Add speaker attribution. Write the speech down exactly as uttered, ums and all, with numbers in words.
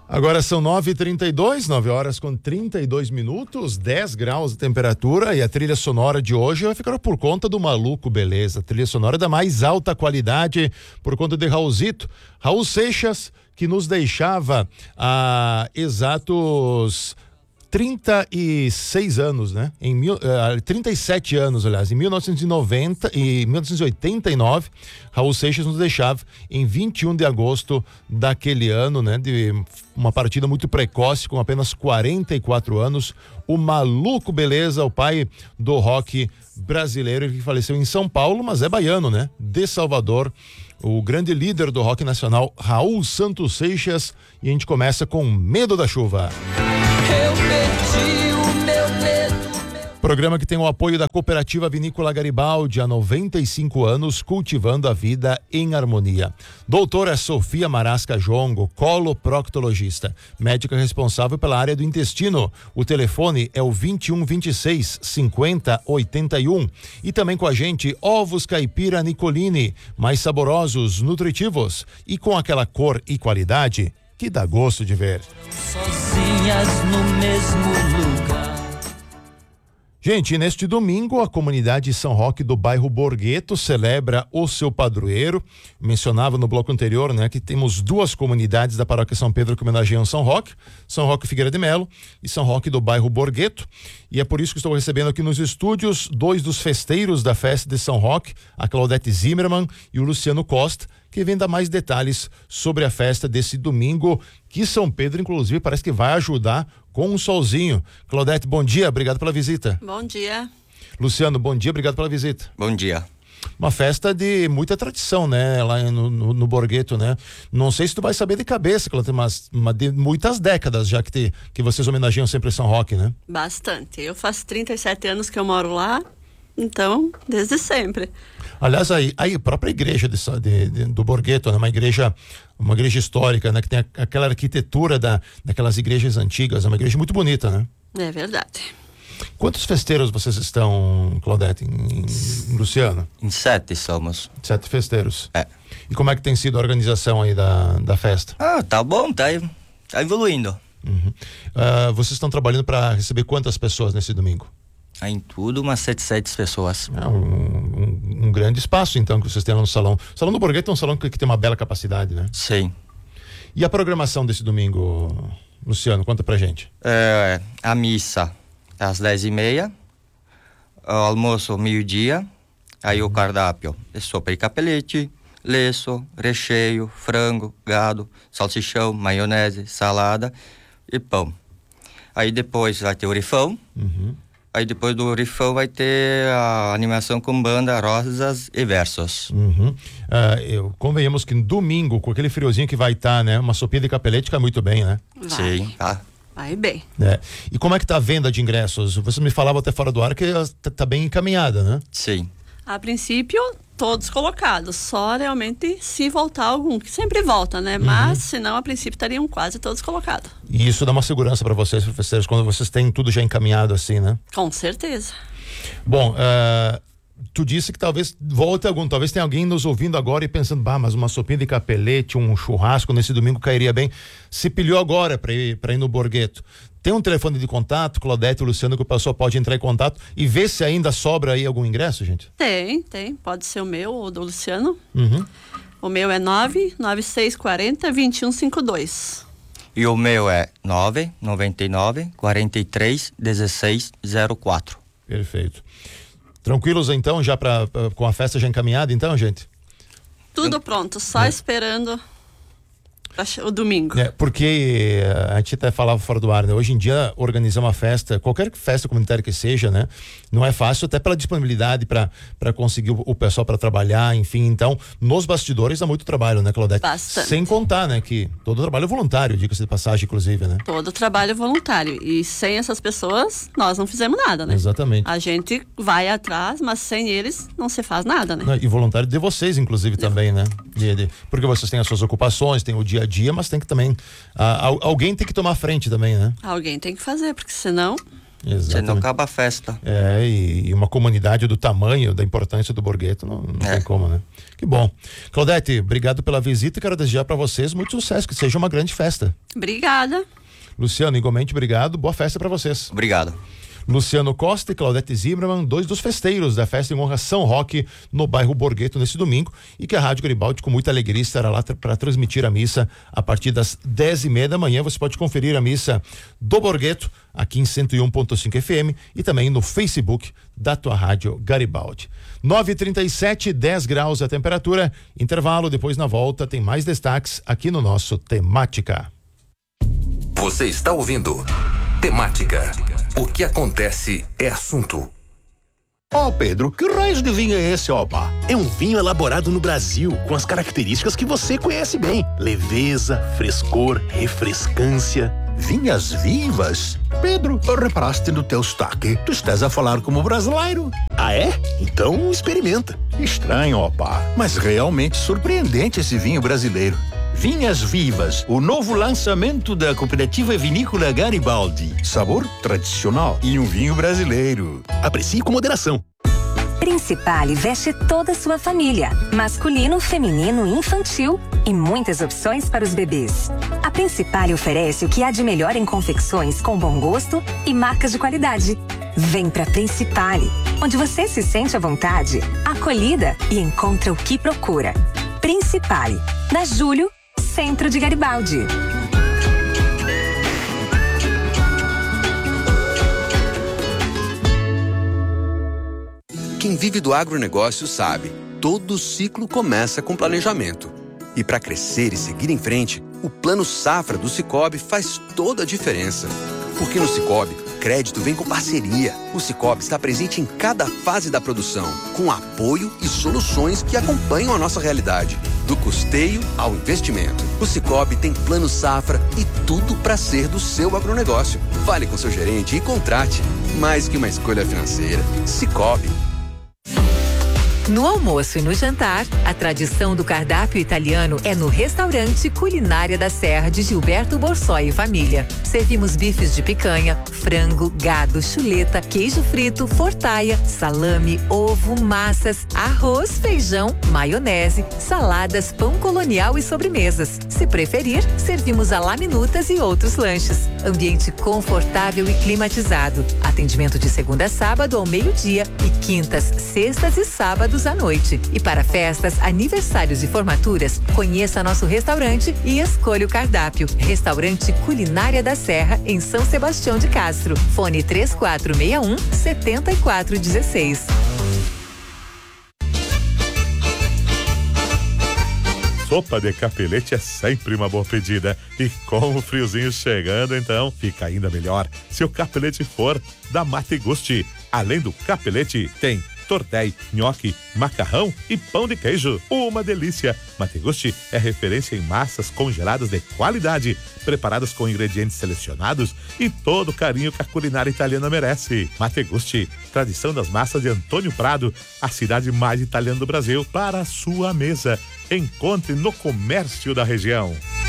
Speaker 1: Agora são nove e trinta e dois, nove horas com trinta e dois minutos, dez graus de temperatura, e a trilha sonora de hoje vai ficar por conta do Maluco Beleza. A trilha sonora da mais alta qualidade por conta de Raulzito, Raul Seixas, que nos deixava há exatos trinta e seis anos, né? Em mil, uh, trinta e sete anos, aliás, em mil novecentos e noventa e mil novecentos e oitenta e nove, Raul Seixas nos deixava em vinte e um de agosto daquele ano, né? De uma partida muito precoce, com apenas quarenta e quatro anos. O Maluco Beleza, o pai do rock brasileiro, ele que faleceu em São Paulo, mas é baiano, né? De Salvador. O grande líder do rock nacional, Raul Santos Seixas, e a gente começa com Medo da Chuva.
Speaker 2: Eu perdi o meu medo.
Speaker 1: Programa que tem o apoio da Cooperativa Vinícola Garibaldi, há noventa e cinco anos, cultivando a vida em harmonia. Doutora Sofia Marasca Jongo, coloproctologista, médica responsável pela área do intestino. O telefone é o vinte e um, vinte e seis, cinquenta, oitenta e um. E também com a gente, ovos caipira Nicolini, mais saborosos, nutritivos e com aquela cor e qualidade que dá gosto de ver.
Speaker 2: Sozinhas no mesmo lugar.
Speaker 1: Gente, neste domingo, a comunidade São Roque do bairro Borghetto celebra o seu padroeiro. Mencionava no bloco anterior, né, que temos duas comunidades da paróquia São Pedro que homenageiam São Roque, São Roque Figueira de Melo e São Roque do bairro Borghetto. E é por isso que estou recebendo aqui nos estúdios dois dos festeiros da festa de São Roque, a Claudete Zimmermann e o Luciano Costa, que vem dar mais detalhes sobre a festa desse domingo, que São Pedro, inclusive, parece que vai ajudar com um solzinho. Claudete, bom dia, obrigado pela visita.
Speaker 3: Bom dia.
Speaker 1: Luciano, bom dia, obrigado pela visita.
Speaker 4: Bom dia.
Speaker 1: Uma festa de muita tradição, né? Lá no, no, no Borghetto, né? Não sei se tu vai saber de cabeça, Claudete, mas, mas de muitas décadas já que, te, que vocês homenageiam sempre São Roque, né?
Speaker 3: Bastante. Eu faço trinta e sete anos que eu moro lá, então, desde sempre.
Speaker 1: Aliás, aí, aí a própria igreja de, de, de, do Borghetto, né? Uma igreja, uma igreja histórica, né? Que tem a, aquela arquitetura da, daquelas igrejas antigas, é uma igreja muito bonita, né?
Speaker 3: É verdade.
Speaker 1: Quantos festeiros vocês estão, Claudete, em, em Luciano?
Speaker 4: Em sete somos.
Speaker 1: Sete festeiros.
Speaker 4: É.
Speaker 1: E como é que tem sido a organização aí da, da festa?
Speaker 4: Ah, tá bom, tá, tá evoluindo.
Speaker 1: Uhum. Uh, vocês estão trabalhando para receber quantas pessoas nesse domingo?
Speaker 4: Ah, em tudo, umas setecentas pessoas.
Speaker 1: É um, um, um grande espaço, então, que vocês têm lá no salão. O Salão do Borghetto é um salão que, que tem uma bela capacidade, né?
Speaker 4: Sim.
Speaker 1: E a programação desse domingo, Luciano, conta pra gente.
Speaker 4: É, a missa às dez e meia, o almoço meio-dia, aí o cardápio é sopa e capelete, leço, recheio, frango, gado, salsichão, maionese, salada e pão. Aí depois vai ter o rifão.
Speaker 1: Uhum.
Speaker 4: Aí depois do rifão vai ter a animação com banda, rosas e versos.
Speaker 1: Uhum. Uh, eu, convenhamos que no domingo, com aquele friozinho que vai estar, tá, né? Uma sopinha de capelete cai muito bem, né?
Speaker 3: Vai.
Speaker 4: Sim, tá.
Speaker 3: Vai bem.
Speaker 1: É. E como é que tá a venda de ingressos? Você me falava até fora do ar que tá, tá bem encaminhada, né?
Speaker 4: Sim.
Speaker 3: A princípio, todos colocados. Só realmente se voltar algum, que sempre volta, né? Uhum. Mas, senão, a princípio, estariam quase todos colocados.
Speaker 1: E isso dá uma segurança para vocês, professores, quando vocês têm tudo já encaminhado assim, né?
Speaker 3: Com certeza.
Speaker 1: Bom, uh, tu disse que talvez volte algum, talvez tenha alguém nos ouvindo agora e pensando, bah, mas uma sopinha de capelete, um churrasco nesse domingo cairia bem. Se pilhou agora para ir, pra ir no Borghetto. Tem um telefone de contato, Claudete e Luciano, que o pessoal pode entrar em contato e ver se ainda sobra aí algum ingresso, gente?
Speaker 3: Tem, tem. Pode ser o meu ou do Luciano.
Speaker 1: Uhum.
Speaker 3: O meu é nove nove seis quatro zero, dois um cinco dois.
Speaker 4: E o meu é nove nove nove, quatro três, um seis zero quatro.
Speaker 1: Perfeito. Tranquilos então, já pra, pra, com a festa já encaminhada então, gente?
Speaker 3: Tudo pronto, só é. esperando o domingo.
Speaker 1: É, porque a gente até falava fora do ar, né? Hoje em dia, organizar uma festa, qualquer festa comunitária que seja, né? Não é fácil, até pela disponibilidade para conseguir o, o pessoal para trabalhar, enfim. Então, nos bastidores dá muito trabalho, né, Claudete?
Speaker 3: Bastante.
Speaker 1: Sem contar, né, que todo trabalho é voluntário, diga-se de passagem, inclusive, né?
Speaker 3: Todo trabalho é voluntário. E sem essas pessoas, nós não fizemos nada, né?
Speaker 1: Exatamente.
Speaker 3: A gente vai atrás, mas sem eles não se faz nada, né?
Speaker 1: E voluntário de vocês, inclusive, de... também, né? De, de, porque vocês têm as suas ocupações, tem o dia a dia, mas tem que também, ah, alguém tem que tomar frente também, né?
Speaker 3: Alguém tem que fazer, porque senão
Speaker 1: Exatamente.
Speaker 4: Você não acaba a festa.
Speaker 1: É, e, e uma comunidade do tamanho, da importância do Borghetto, não, não
Speaker 4: É.
Speaker 1: tem como, né? Que bom. Claudete, obrigado pela visita e quero desejar para vocês muito sucesso, que seja uma grande festa.
Speaker 3: Obrigada.
Speaker 1: Luciano, igualmente, obrigado. Boa festa para vocês.
Speaker 4: Obrigado.
Speaker 1: Luciano Costa e Claudete Zimmermann, dois dos festeiros da festa em honra São Roque no bairro Borghetto nesse domingo, e que a Rádio Garibaldi com muita alegria estará lá para transmitir a missa a partir das dez e meia da manhã. Você pode conferir a missa do Borghetto aqui em cento e um ponto cinco F M e também no Facebook da tua Rádio Garibaldi. nove e trinta e sete, dez graus a temperatura, intervalo, depois na volta tem mais destaques aqui no nosso Temática.
Speaker 5: Você está ouvindo Temática. O que acontece é assunto.
Speaker 6: Ó, oh, Pedro, que raios de vinho é esse, opa? É um vinho elaborado no Brasil, com as características que você conhece bem. Leveza, frescor, refrescância.
Speaker 7: Vinhas vivas? Pedro, reparaste no teu sotaque? Tu estás a falar como brasileiro.
Speaker 6: Ah, é? Então experimenta.
Speaker 7: Estranho, opa, mas realmente surpreendente esse vinho brasileiro. Vinhas Vivas, o novo lançamento da Cooperativa Vinícola Garibaldi. Sabor tradicional e um vinho brasileiro.
Speaker 6: Aprecie com moderação.
Speaker 8: Principale veste toda a sua família. Masculino, feminino e infantil. E muitas opções para os bebês. A Principale oferece o que há de melhor em confecções com bom gosto e marcas de qualidade. Vem pra Principale, onde você se sente à vontade, acolhida e encontra o que procura. Principale, na Júlio, Centro de Garibaldi.
Speaker 9: Quem vive do agronegócio sabe, todo ciclo começa com planejamento. E para crescer e seguir em frente, o Plano Safra do Sicoob faz toda a diferença. Porque no Sicoob, crédito vem com parceria. O Sicoob está presente em cada fase da produção, com apoio e soluções que acompanham a nossa realidade. Do custeio ao investimento. O Sicoob tem Plano Safra e tudo para ser do seu agronegócio. Fale com seu gerente e contrate. Mais que uma escolha financeira. Sicoob.
Speaker 10: No almoço e no jantar, a tradição do cardápio italiano é no restaurante Culinária da Serra de Gilberto Borsoi e família. Servimos bifes de picanha, frango, gado, chuleta, queijo frito, fortaia, salame, ovo, massas, arroz, feijão, maionese, saladas, pão colonial e sobremesas. Se preferir, servimos a laminutas e outros lanches. Ambiente confortável e climatizado. Atendimento de segunda a sábado ao meio-dia e quintas, sextas e sábados à noite. E para festas, aniversários e formaturas, conheça nosso restaurante e escolha o cardápio. Restaurante Culinária da Serra, em São Sebastião de Castro. Fone três quatro seis um, sete quatro um seis.
Speaker 11: Sopa de capelete é sempre uma boa pedida. E com o friozinho chegando, então, fica ainda melhor. Se o capelete for da Mate Gusti. Além do capelete, tem tortei, nhoque, macarrão e pão de queijo. Uma delícia! Mate Gusti é referência em massas congeladas de qualidade, preparadas com ingredientes selecionados e todo o carinho que a culinária italiana merece. Mate Gusti, tradição das massas de Antônio Prado, a cidade mais italiana do Brasil, para a sua mesa. Encontre no comércio da região.